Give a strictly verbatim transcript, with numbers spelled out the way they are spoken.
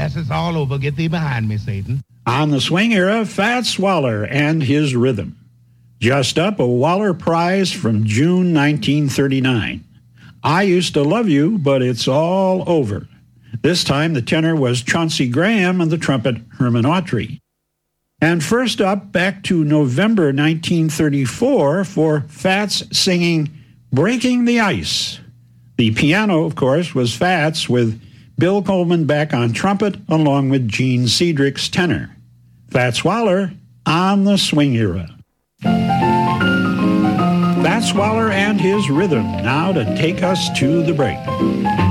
Yes, it's all over. Get thee behind me, Satan. On the swing era, Fats Waller and his rhythm. Just up, a Waller prize from June nineteen thirty-nine. I used to love you, but it's all over. This time the tenor was Chauncey Graham and the trumpet Herman Autry. And first up, back to November nineteen thirty-four for Fats singing Breaking the Ice. The piano, of course, was Fats with Bill Coleman back on trumpet along with Gene Cedric's tenor. Fats Waller on the swing era. Fats Waller and his rhythm now to take us to the break.